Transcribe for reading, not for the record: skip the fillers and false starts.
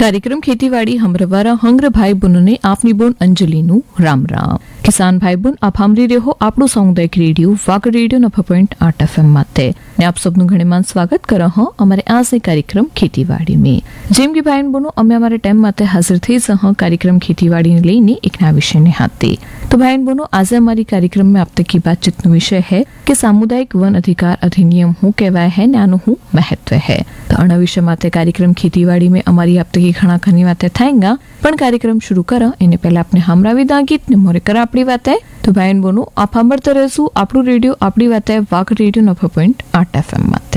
कार्यक्रम खेतीवाड़ी हमरवारा हंग्र भाई बहनों आपनी बोन अंजलि नु राम राम। किसान भाई बहन आप हमरी रेहो આપણું સામુદાયિક રેડિયો વાગડ રેડિયો 90.8 FM માતે ને આપ સબનું ઘણીમાન સ્વાગત કરો હો અમારે आज कार्यक्रम खेतीवाड़ी में। જેમ કે ભાઈ બહેનો અમે અમારે ટાઈમ માતે હાજર થઈ જહ कार्यक्रम खेतीवाड़ी ने લઈને એક ના વિષય ને હાથે। तो भाई बहनों आज हमारी कार्यक्रम में अब तक की बातचीत नो विषय है कि सामुदायिक वन अधिकार अधिनियम हूँ कहवाय है नानु हूँ महत्व है। तो अण विषय माते कार्यक्रम खेतीवाड़ी में अमारी अब तक की घણા ઘણી વાતે થાયંગા પણ કાર્યક્રમ શરૂ કરો એને પહેલા આપણે સાંભળાવી દા ગીત ને મોરે કર આપણી વાતે। તો ભાઈ બહેનો આપ સાંભળતા રહેશું આપણું રેડિયો આપણી વાતે વાગ રેડિયો 90.8 FM માં।